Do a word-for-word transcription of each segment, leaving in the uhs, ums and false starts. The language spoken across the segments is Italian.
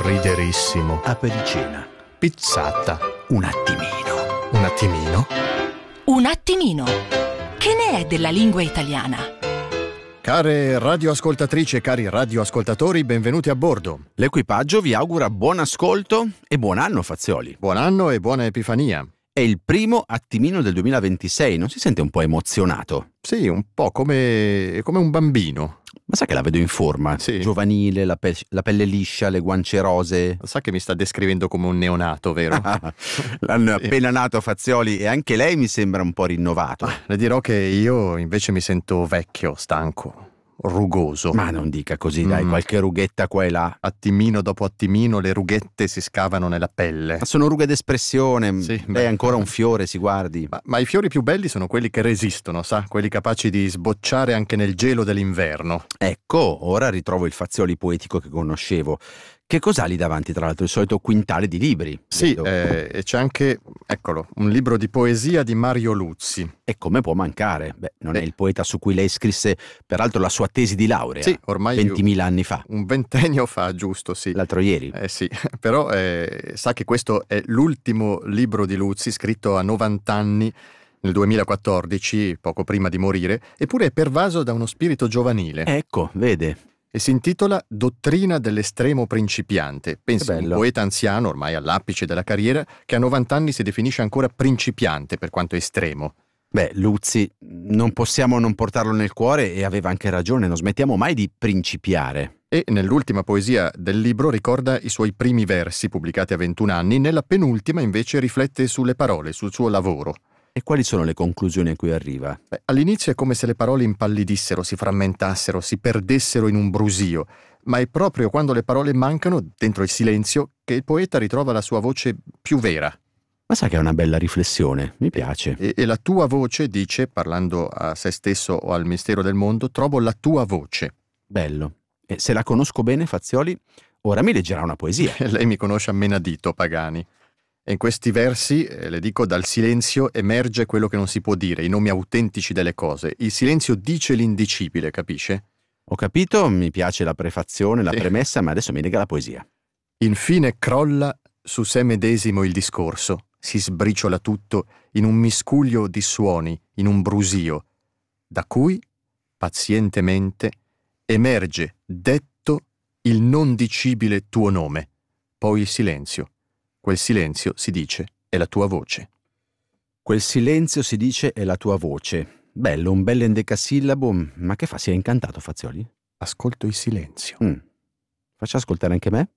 riderissimo, apericena, pizzata, un attimino. un attimino. Un attimino. Che ne è della lingua italiana? Care radioascoltatrici e cari radioascoltatori, benvenuti a bordo. L'equipaggio vi augura buon ascolto e buon anno, Fazioli. Buon anno e buona Epifania. È il primo attimino del duemilaventisei, non si sente un po' emozionato? Sì, un po' come, come un bambino. Ma sa che la vedo in forma? Sì. Giovanile, la, pe- la pelle liscia, le guance rose. Sa che mi sta descrivendo come un neonato, vero? L'hanno Sì. appena nato, Fazioli, e anche lei mi sembra un po' rinnovato. Ah, le dirò che io invece mi sento vecchio, stanco, rugoso. Ma non dica così, dai, Mm. qualche rughetta qua e là. Attimino dopo attimino le rughette si scavano nella pelle. Ma sono rughe d'espressione. Sì, Lei beh. è ancora un fiore, si guardi. Ma, ma i fiori più belli sono quelli che resistono, sa? Quelli capaci di sbocciare anche nel gelo dell'inverno. Ecco, ora ritrovo il Fazioli poetico che conoscevo. Che cos'ha lì davanti, tra l'altro? Il solito quintale di libri. Sì, vedo. eh, e c'è anche, eccolo, un libro di poesia di Mario Luzzi. E come può mancare? Beh, non è Eh. il poeta su cui lei scrisse, peraltro, la sua tesi di laurea. Sì, ormai ventimila anni fa. un ventennio fa, giusto, sì. L'altro ieri. Eh sì, però eh, sa che questo è l'ultimo libro di Luzzi scritto a novanta anni nel duemilaquattordici, poco prima di morire, eppure è pervaso da uno spirito giovanile Ecco, vede. e si intitola Dottrina dell'estremo principiante. Pensi, Che un bello. poeta anziano, ormai all'apice della carriera, che a novanta anni si definisce ancora principiante per quanto estremo. Beh, Luzzi, non possiamo non portarlo nel cuore e aveva anche ragione, non smettiamo mai di principiare. E nell'ultima poesia del libro ricorda i suoi primi versi pubblicati a ventuno anni, nella penultima invece riflette sulle parole, sul suo lavoro. E quali sono le conclusioni a cui arriva? Beh, all'inizio è come se le parole impallidissero, si frammentassero, si perdessero in un brusio, ma è proprio quando le parole mancano, dentro il silenzio, che il poeta ritrova la sua voce più vera. Ma sa che è una bella riflessione, mi piace. E, e la tua voce, dice, parlando a se stesso o al mistero del mondo, trovo la tua voce. Bello. E se la conosco bene, Fazioli, ora mi leggerà una poesia. E lei mi conosce a menadito, Pagani. E in questi versi, eh, le dico, dal silenzio emerge quello che non si può dire, i nomi autentici delle cose. Il silenzio dice l'indicibile, capisce? Ho capito, mi piace la prefazione, la Sì. premessa, ma adesso mi lega la poesia. Infine crolla su sé medesimo il discorso, si sbriciola tutto in un miscuglio di suoni, in un brusio, da cui, pazientemente, emerge detto il non dicibile tuo nome, poi il silenzio. Quel silenzio, si dice, è la tua voce. Quel silenzio, si dice, è la tua voce. Bello, un bel endecasillabo, ma che fa? Si è incantato, Fazioli? Ascolto il silenzio. Mm. Faccia ascoltare anche me.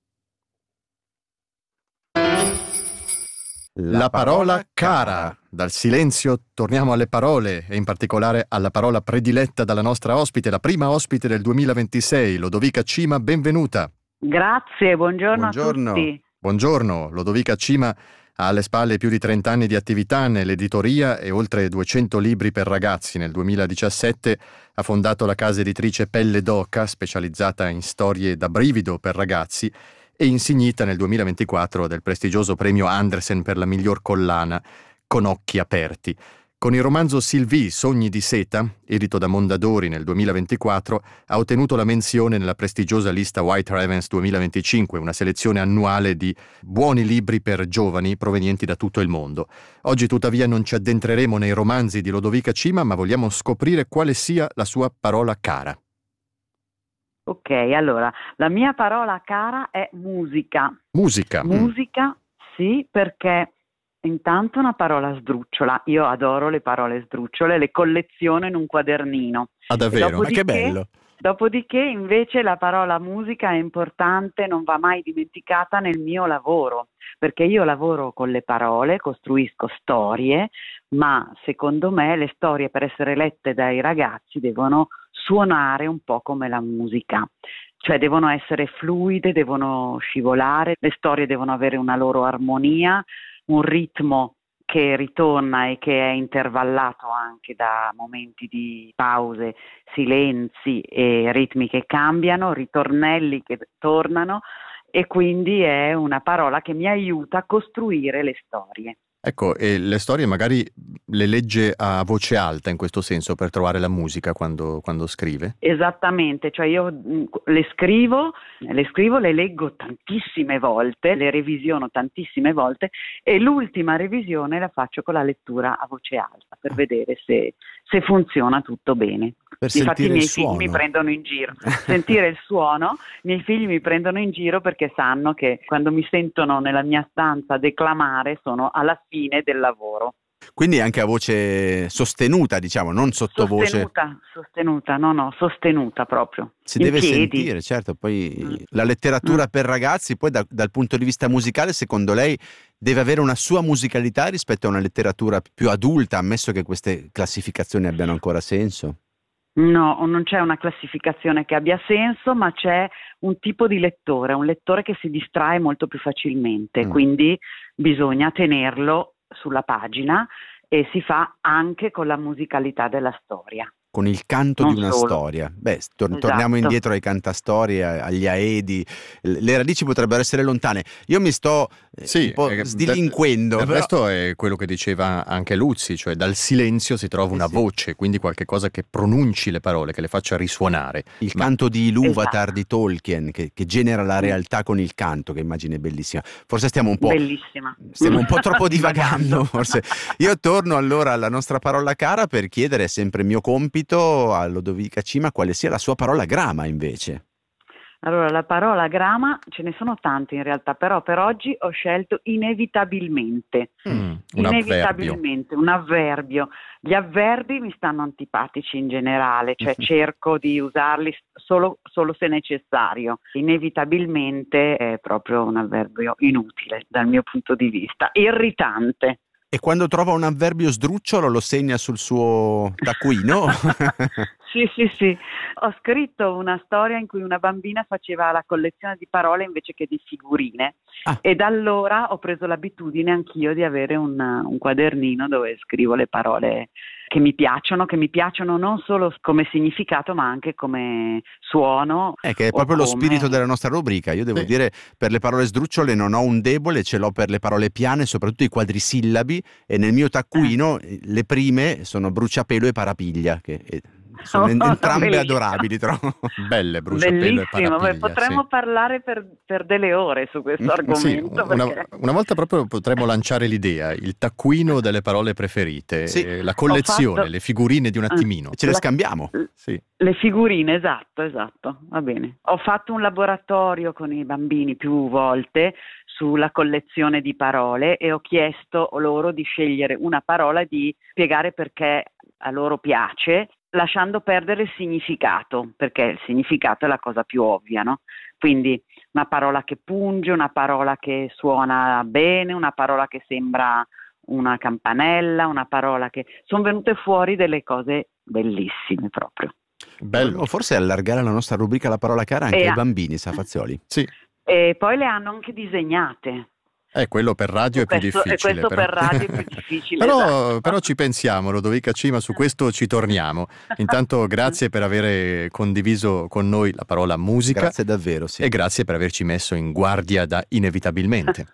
La parola cara. Dal silenzio torniamo alle parole e in particolare alla parola prediletta dalla nostra ospite, la prima ospite del duemilaventisei, Lodovica Cima, benvenuta. Grazie, buongiorno, Buongiorno. a tutti. Buongiorno, Lodovica Cima ha alle spalle più di trenta anni di attività nell'editoria e oltre duecento libri per ragazzi. Nel duemiladiciassette ha fondato la casa editrice Pelle d'Oca, specializzata in storie da brivido per ragazzi, e insignita nel duemilaventiquattro del prestigioso premio Andersen per la miglior collana Con occhi aperti. Con il romanzo Sylvie, Sogni di seta, edito da Mondadori nel duemilaventiquattro, ha ottenuto la menzione nella prestigiosa lista White Ravens duemilaventicinque, una selezione annuale di buoni libri per giovani provenienti da tutto il mondo. Oggi tuttavia non ci addentreremo nei romanzi di Lodovica Cima, ma vogliamo scoprire quale sia la sua parola cara. Ok, allora, la mia parola cara è musica. Musica. Mm. Musica, sì, perché intanto una parola sdrucciola. Io adoro le parole sdrucciole, le colleziono in un quadernino. Ah, davvero? E Ma che dopodiché- bello. Dopodiché invece la parola musica è importante, non va mai dimenticata nel mio lavoro, perché io lavoro con le parole, costruisco storie, ma secondo me le storie per essere lette dai ragazzi devono suonare un po' come la musica, cioè devono essere fluide, devono scivolare, le storie devono avere una loro armonia, un ritmo che ritorna e che è intervallato anche da momenti di pause, silenzi e ritmi che cambiano, ritornelli che tornano, e quindi è una parola che mi aiuta a costruire le storie. Ecco, e le storie magari le legge a voce alta in questo senso per trovare la musica quando, quando scrive? Esattamente, cioè io mh, le scrivo, le scrivo, le leggo tantissime volte, le revisiono tantissime volte e l'ultima revisione la faccio con la lettura a voce alta per vedere se, se funziona tutto bene. Per Infatti i sentire miei il figli suono. mi prendono in giro, sentire il suono, i miei figli mi prendono in giro perché sanno che quando mi sentono nella mia stanza declamare sono alla fine del lavoro. Quindi anche a voce sostenuta, diciamo, non sottovoce. Sostenuta, sostenuta, no no, sostenuta proprio. Si in deve piedi. sentire, certo, poi Mm. la letteratura Mm. per ragazzi, poi da- dal punto di vista musicale, secondo lei deve avere una sua musicalità rispetto a una letteratura più adulta, ammesso che queste classificazioni abbiano ancora senso? No, non c'è una classificazione che abbia senso, ma c'è un tipo di lettore, un lettore che si distrae molto più facilmente, Mm. quindi bisogna tenerlo sulla pagina e si fa anche con la musicalità della storia. Con il canto Non di una solo. storia. Beh, tor- Esatto. torniamo indietro ai cantastorie, a- agli aedi. L- Le radici potrebbero essere lontane. Io mi sto eh, Sì, un po' eh, sdilinquendo. Del però- resto è quello che diceva anche Luzzi, cioè dal silenzio si trova Eh una sì. voce, quindi qualche cosa che pronunci le parole, che le faccia risuonare. Il Ma- canto di Ilúvatar Esatto. di Tolkien, che, che genera la realtà con il canto, che immagine bellissima. Forse stiamo un po', Bellissima. stiamo un po' troppo divagando, forse. Io torno allora alla nostra parola cara per chiedere, è sempre mio compito, a Lodovica Cima, quale sia la sua parola grama invece. Allora, la parola grama, ce ne sono tante in realtà, però per oggi ho scelto inevitabilmente. Mm, un avverbio. Inevitabilmente, un avverbio. Gli avverbi mi stanno antipatici in generale, cioè cerco di usarli solo, solo se necessario. Inevitabilmente è proprio un avverbio inutile dal mio punto di vista, irritante. E quando trova un avverbio sdrucciolo lo segna sul suo taccuino? Sì, sì, sì. Ho scritto una storia in cui una bambina faceva la collezione di parole invece che di figurine Ah. e da allora ho preso l'abitudine anch'io di avere un, un quadernino dove scrivo le parole che mi piacciono, che mi piacciono non solo come significato ma anche come suono. È che è o proprio lo come- spirito della nostra rubrica. Io devo Sì. dire, per le parole sdrucciole non ho un debole, ce l'ho per le parole piane, soprattutto i quadrisillabi, e nel mio taccuino eh, le prime sono bruciapelo e parapiglia, che eh, sono en- Oh, entrambe bellissimo. adorabili, trovo. Belle, bruciapelo e Bellissimo, beh, parapiglia. potremmo sì. parlare per, per delle ore su questo Sì, argomento. una, perché... una volta proprio potremmo lanciare l'idea, il taccuino delle parole preferite, Sì. eh, la collezione, Ho fatto- le figurine di un attimino. Ce le La- scambiamo. Sì. Le figurine, esatto, esatto, va bene. Ho fatto un laboratorio con i bambini più volte sulla collezione di parole e ho chiesto loro di scegliere una parola e di spiegare perché a loro piace, lasciando perdere il significato, perché il significato è la cosa più ovvia, no? Quindi una parola che punge, una parola che suona bene, una parola che sembra una campanella, una parola che... Sono venute fuori delle cose bellissime proprio. Bello. Dovremmo forse allargare la nostra rubrica La parola cara anche E ai a- bambini, sa Fazioli. Sì, E poi le hanno anche disegnate. eh, quello per radio è più Questo- e difficile. questo però. per radio è più difficile, però, esatto. però ci pensiamo, Lodovica Cima, su questo ci torniamo. Intanto grazie per aver condiviso con noi la parola musica Grazie davvero, sì. e grazie per averci messo in guardia da inevitabilmente.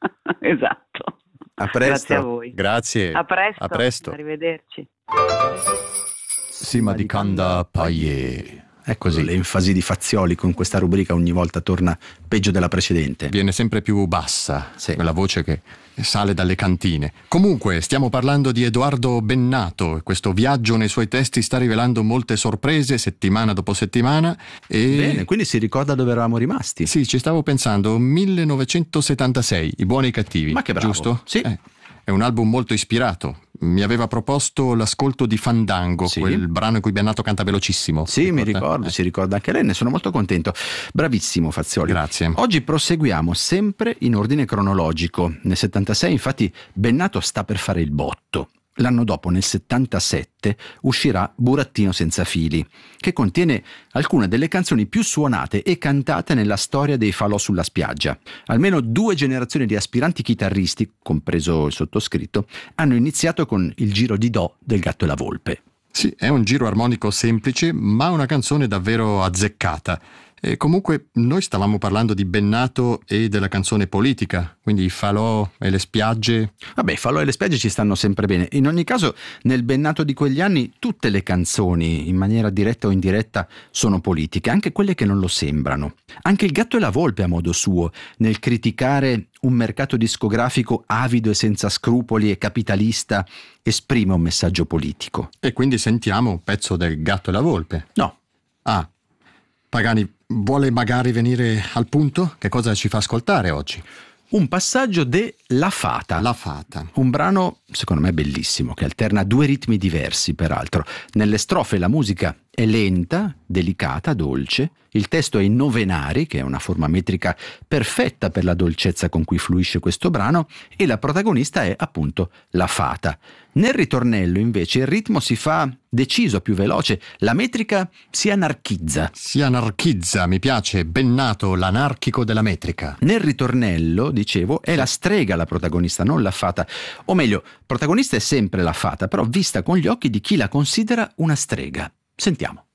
Esatto. A presto. Grazie a voi. Grazie. A presto. A presto. Arrivederci. Sima di Kanda Paye. È così. L'enfasi di Fazioli con questa rubrica ogni volta torna peggio della precedente. Viene sempre più bassa, Sì. quella voce che sale dalle cantine. Comunque, stiamo parlando di Edoardo Bennato e questo viaggio nei suoi testi sta rivelando molte sorprese settimana dopo settimana e... Bene, quindi si ricorda dove eravamo rimasti. Sì, ci stavo pensando, millenovecentosettantasei, I buoni e i cattivi, Ma che bravo. giusto? Sì. Eh, è un album molto ispirato. Mi aveva proposto l'ascolto di Fandango, Sì. quel brano in cui Bennato canta velocissimo. Sì, mi Ricorda? ricordo, Eh, si ricorda anche lei, ne sono molto contento. Bravissimo Fazioli. Grazie. Oggi proseguiamo sempre in ordine cronologico. Nel settantasei infatti Bennato sta per fare il botto. L'anno dopo, nel settantasette, uscirà Burattino senza fili, che contiene alcune delle canzoni più suonate e cantate nella storia dei falò sulla spiaggia. Almeno due generazioni di aspiranti chitarristi, compreso il sottoscritto, hanno iniziato con il giro di do del Gatto e la Volpe. Sì, è un giro armonico semplice, ma una canzone davvero azzeccata. E comunque noi stavamo parlando di Bennato e della canzone politica, quindi i falò e le spiagge. Vabbè, i falò e le spiagge ci stanno sempre bene. In ogni caso, nel Bennato di quegli anni tutte le canzoni, in maniera diretta o indiretta, sono politiche, anche quelle che non lo sembrano. Anche Il gatto e la volpe, a modo suo, nel criticare un mercato discografico avido e senza scrupoli e capitalista, esprime un messaggio politico. E quindi sentiamo un pezzo del Gatto e la volpe. No. Ah, Pagani vuole magari venire al punto? Che cosa ci fa ascoltare oggi? Un passaggio de La Fata. La Fata. Un brano, secondo me, bellissimo, che alterna due ritmi diversi, peraltro. Nelle strofe la musica è lenta, delicata, dolce. Il testo è in novenari, che è una forma metrica perfetta per la dolcezza con cui fluisce questo brano, e la protagonista è appunto la fata. Nel ritornello, invece, il ritmo si fa deciso, più veloce, la metrica si anarchizza. Si anarchizza, mi piace, Bennato, l'anarchico della metrica. Nel ritornello, dicevo, è la strega la protagonista, non la fata. O meglio, protagonista è sempre la fata, però vista con gli occhi di chi la considera una strega. Sentiamo.